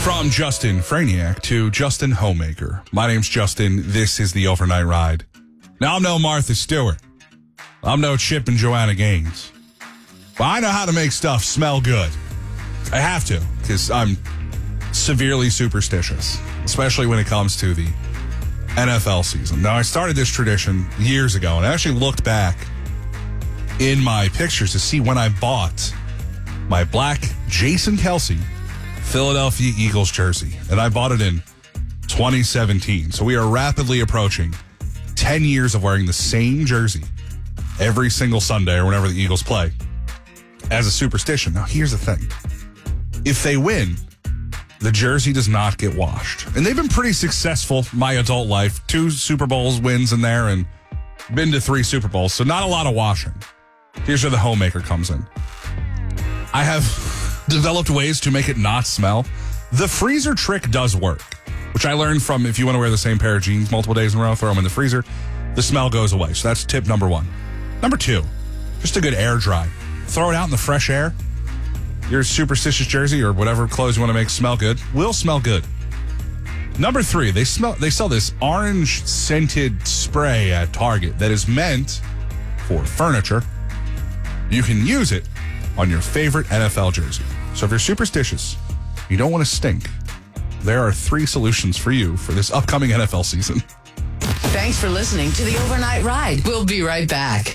From Justin Franiak to Justin Homemaker. My name's Justin. This is the Overnight Ride. Now, I'm no Martha Stewart. I'm no Chip and Joanna Gaines. But I know how to make stuff smell good. I have to, because I'm severely superstitious, especially when it comes to the NFL season. Now, I started this tradition years ago, and I actually looked back in my pictures to see when I bought my black Jason Kelce Philadelphia Eagles jersey, and I bought it in 2017. So we are rapidly approaching 10 years of wearing the same jersey every single Sunday or whenever the Eagles play as a superstition. Now, here's the thing. If they win, the jersey does not get washed. And they've been pretty successful my adult life. 2 Super Bowls wins in there and been to 3 Super Bowls. So not a lot of washing. Here's where the homemaker comes in. I have developed ways to make it not smell. The freezer trick does work, which I learned from if you want to wear the same pair of jeans multiple days in a row, throw them in the freezer, the smell goes away. So that's tip number 1. Number 2, just a good air dry. Throw it out in the fresh air. Your superstitious jersey or whatever clothes you want to make smell good will smell good. Number 3, they sell this orange scented spray at Target that is meant for furniture. You can use it on your favorite NFL jersey. So if you're superstitious, you don't want to stink, there are 3 solutions for you for this upcoming NFL season. Thanks for listening to the Overnight Ride. We'll be right back.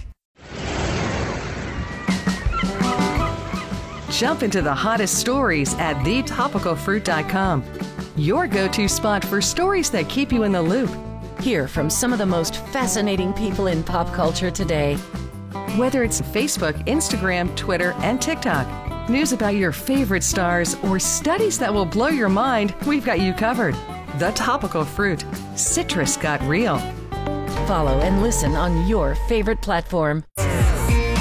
Jump into the hottest stories at thetopicalfruit.com. Your go-to spot for stories that keep you in the loop. Hear from some of the most fascinating people in pop culture today. Whether it's Facebook, Instagram, Twitter, and TikTok, news about your favorite stars, or studies that will blow your mind, we've got you covered. The Topical Fruit. Citrus got real. Follow and listen on your favorite platform.